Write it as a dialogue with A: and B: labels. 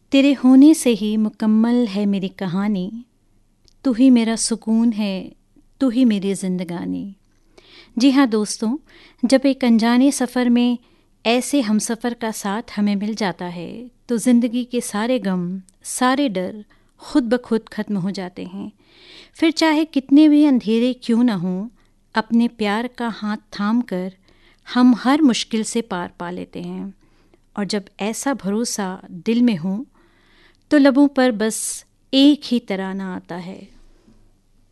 A: तेरे होने से ही मुकम्मल है मेरी कहानी, तू ही मेरा सुकून है, तू ही मेरी ज़िंदगानी। जी हाँ दोस्तों, जब एक अनजाने सफ़र में ऐसे हमसफ़र का साथ हमें मिल जाता है तो ज़िंदगी के सारे गम, सारे डर खुद ब खुद ख़त्म हो जाते हैं। फिर चाहे कितने भी अंधेरे क्यों ना हों, अपने प्यार का हाथ थाम कर हम हर मुश्किल से पार पा लेते हैं। और जब ऐसा भरोसा दिल में हो तो लबों पर बस एक ही तराना आता है,